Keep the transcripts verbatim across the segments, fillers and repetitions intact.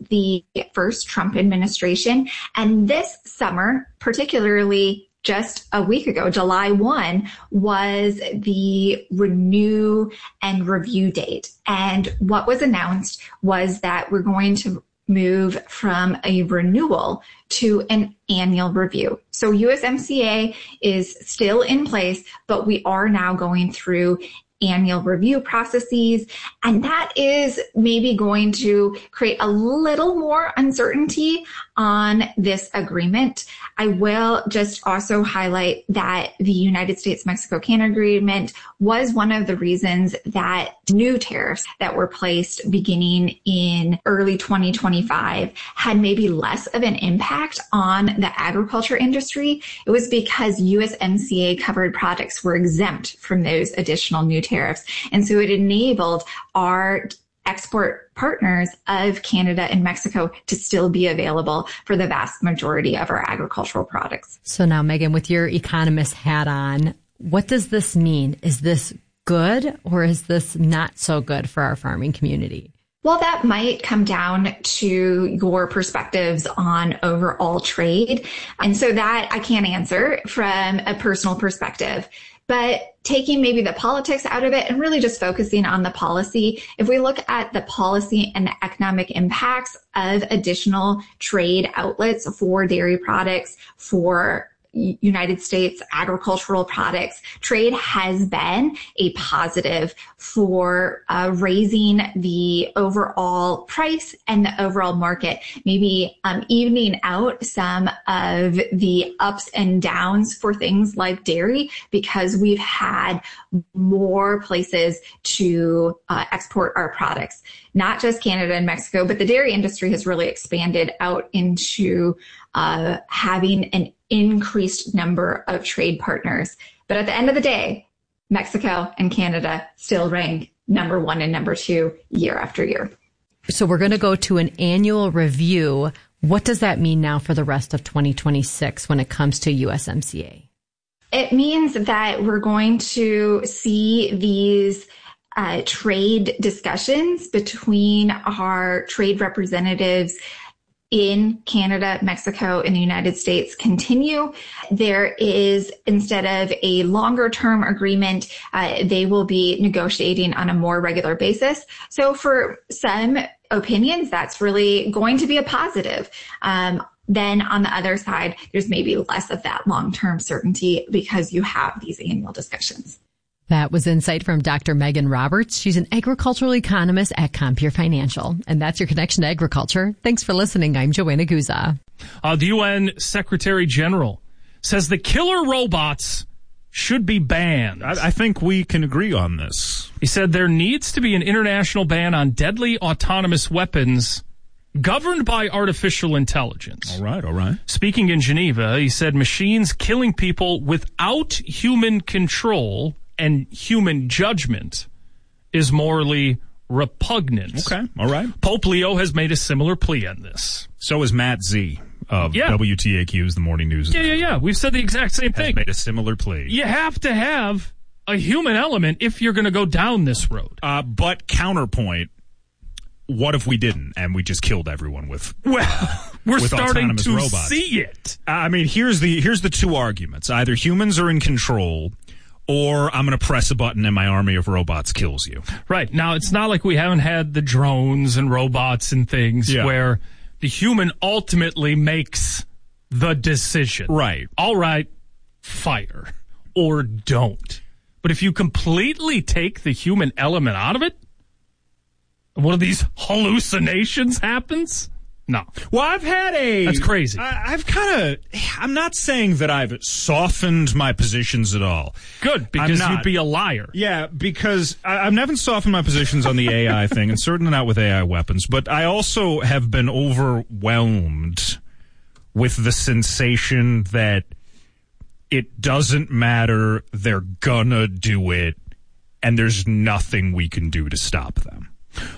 the first Trump administration. And this summer, particularly just a week ago, July first, was the renew and review date. And what was announced was that we're going to move from a renewal to an annual review. So U S M C A is still in place, but we are now going through annual review processes. And that is maybe going to create a little more uncertainty on this agreement. I will just also highlight that the United States-Mexico-Canada agreement was one of the reasons that new tariffs that were placed beginning in early twenty twenty-five had maybe less of an impact on the agriculture industry. It was because U S M C A covered products were exempt from those additional new tariffs. And so it enabled our export partners of Canada and Mexico to still be available for the vast majority of our agricultural products. So now, Megan, with your economist hat on, what does this mean? Is this good or is this not so good for our farming community? Well, that might come down to your perspectives on overall trade. And so that I can't answer from a personal perspective. But taking maybe the politics out of it and really just focusing on the policy, if we look at the policy and the economic impacts of additional trade outlets for dairy products, for United States agricultural products, trade has been a positive for uh, raising the overall price and the overall market, maybe um, evening out some of the ups and downs for things like dairy, because we've had more places to uh, export our products. Not just Canada and Mexico, but the dairy industry has really expanded out into uh, having an increased number of trade partners. But at the end of the day, Mexico and Canada still rank number one and number two year after year. So we're going to go to an annual review. What does that mean now for the rest of twenty twenty-six when it comes to U S M C A? It means that we're going to see these uh, trade discussions between our trade representatives in Canada, Mexico, and the United States continue. There is, instead of a longer term agreement, uh, they will be negotiating on a more regular basis. So for some opinions, that's really going to be a positive. Um, then on the other side, there's maybe less of that long-term certainty because you have these annual discussions. That was insight from Doctor Megan Roberts. She's an agricultural economist at Compeer Financial. And that's your connection to agriculture. Thanks for listening. I'm Joanna Guza. Uh, the U N Secretary General says the killer robots should be banned. I, I think we can agree on this. He said there needs to be an international ban on deadly autonomous weapons governed by artificial intelligence. All right, all right. Speaking in Geneva, he said machines killing people without human control and human judgment is morally repugnant. Okay, all right. Pope Leo has made a similar plea on this. So is Matt Z of yeah. W T A Q's The Morning News. Yeah, yeah, yeah. We've said the exact same has thing. Made a similar plea. You have to have a human element if you're going to go down this road. Uh, but counterpoint, what if we didn't and we just killed everyone with Well, uh, we're with starting to robots? see it. I mean, here's the here's the two arguments. Either humans are in control, or I'm going to press a button and my army of robots kills you. Right. Now, it's not like we haven't had the drones and robots and things yeah. where the human ultimately makes the decision. Right. All right, fire or don't. But if you completely take the human element out of it, one of these hallucinations happens? No. Well, I've had a... That's crazy. I, I've kind of... I'm not saying that I've softened my positions at all. Good, because you'd be a liar. Yeah, because I, I haven't softened my positions on the A I thing, and certainly not with A I weapons, but I also have been overwhelmed with the sensation that it doesn't matter, they're gonna do it, and there's nothing we can do to stop them.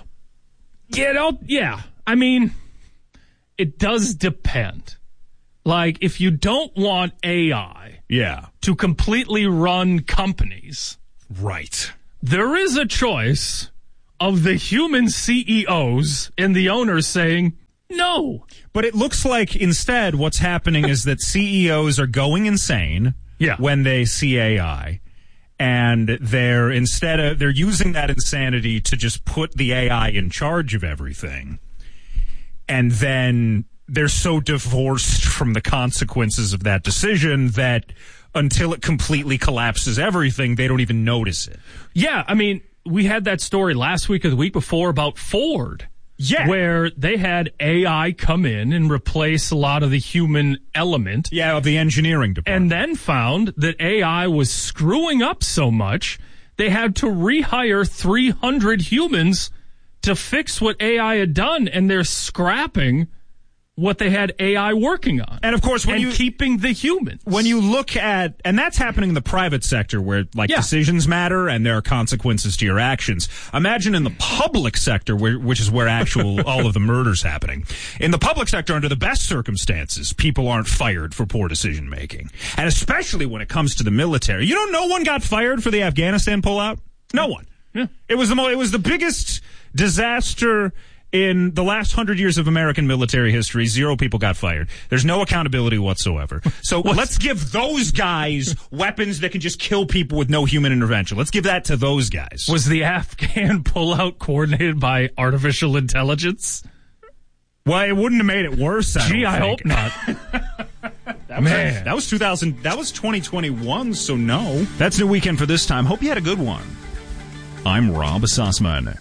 You know, yeah. I mean... It does depend. Like, if you don't want A I yeah. to completely run companies, right, there is a choice of the human C E Os and the owners saying, No. But it looks like instead what's happening is that C E Os are going insane yeah. when they see A I. And they're instead of they're using that insanity to just put the A I in charge of everything. And then they're so divorced from the consequences of that decision that until it completely collapses everything, they don't even notice it. Yeah, I mean, we had that story last week or the week before about Ford. Yeah. Where they had A I come in and replace a lot of the human element. Yeah, of the engineering department. And then found that A I was screwing up so much, they had to rehire three hundred humans to fix what A I had done, and they're scrapping what they had A I working on. And of course, when and you keeping the humans. When you look at, and that's happening in the private sector where like yeah. decisions matter and there are consequences to your actions. Imagine in the public sector, where, which is where actual all of the murders happening. In the public sector, under the best circumstances, people aren't fired for poor decision making, and especially when it comes to the military. You know, no one got fired for the Afghanistan pullout. No one. Yeah. It was the mo- it was the biggest disaster in the last hundred years of American military history. Zero people got fired. There's no accountability whatsoever. So let's give those guys weapons that can just kill people with no human intervention. Let's give that to those guys. Was the Afghan pullout coordinated by artificial intelligence? Well, it wouldn't have made it worse. I Gee, don't I think. hope not. that Man, was, that was two thousand. That was twenty twenty-one. So no, that's New Weekend for this time. Hope you had a good one. I'm Rob Sussman.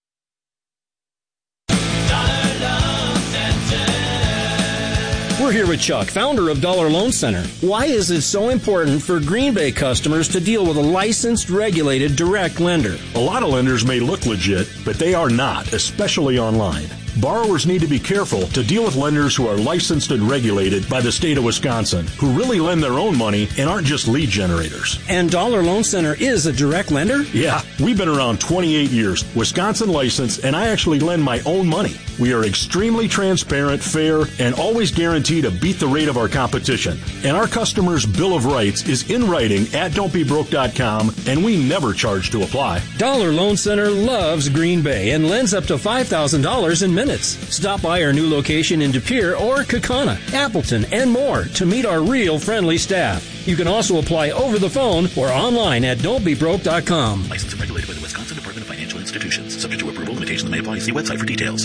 We're here with Chuck, founder of Dollar Loan Center. Why is it so important for Green Bay customers to deal with a licensed, regulated, direct lender? A lot of lenders may look legit, but they are not, especially online. Borrowers need to be careful to deal with lenders who are licensed and regulated by the state of Wisconsin, who really lend their own money and aren't just lead generators. And Dollar Loan Center is a direct lender? Yeah, we've been around twenty-eight years, Wisconsin licensed, and I actually lend my own money. We are extremely transparent, fair, and always guarantee to beat the rate of our competition. And our customers' Bill of Rights is in writing at don't be broke dot com, and we never charge to apply. Dollar Loan Center loves Green Bay and lends up to five thousand dollars in minutes. Stop by our new location in De Pere or Kaukauna, Appleton, and more to meet our real friendly staff. You can also apply over the phone or online at don't be broke dot com. Licensed and regulated by the Wisconsin Department of Financial Institutions. Subject to approval, limitations may apply. See website for details.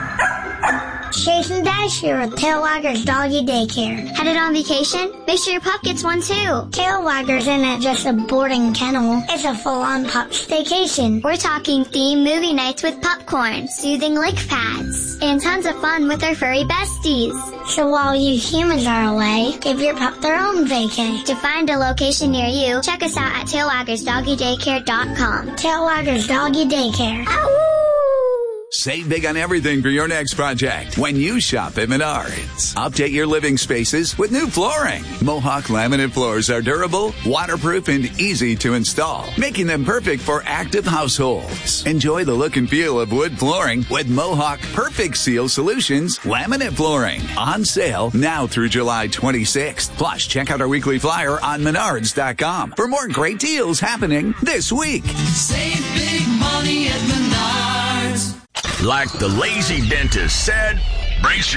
Chase and Dash here with Tail Waggers Doggy Daycare. Headed on vacation? Make sure your pup gets one too. Tail Waggers isn't just a boarding kennel. It's a full-on pup staycation. We're talking themed movie nights with popcorn, soothing lick pads, and tons of fun with our furry besties. So while you humans are away, give your pup their own vacay. To find a location near you, check us out at tail waggers doggy daycare dot com. Tail Waggers Doggy Daycare. Ow! Save big on everything for your next project when you shop at Menards. Update your living spaces with new flooring. Mohawk laminate floors are durable, waterproof, and easy to install, making them perfect for active households. Enjoy the look and feel of wood flooring with Mohawk Perfect Seal Solutions laminate flooring. On sale now through July twenty-sixth. Plus, check out our weekly flyer on menards dot com for more great deals happening this week. Save big money at Menards. Like the lazy dentist said, brace your